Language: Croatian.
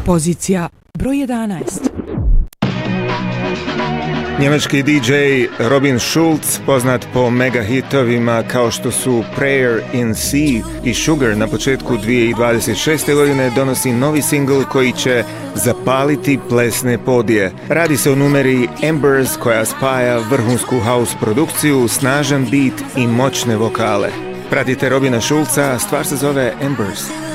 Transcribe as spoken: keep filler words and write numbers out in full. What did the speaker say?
Pozicija broj jedanaest. Njemački D J Robin Schulz, poznat po mega hitovima kao što su Prayer in C i Sugar na početku dvije tisuće dvadeset šeste. godine, donosi novi singl koji će zapaliti plesne podije. Radi se o numeri Embers koja spaja vrhunsku house produkciju, snažan beat i moćne vokale. Pratite Robina Schulza, stvar se zove Embers.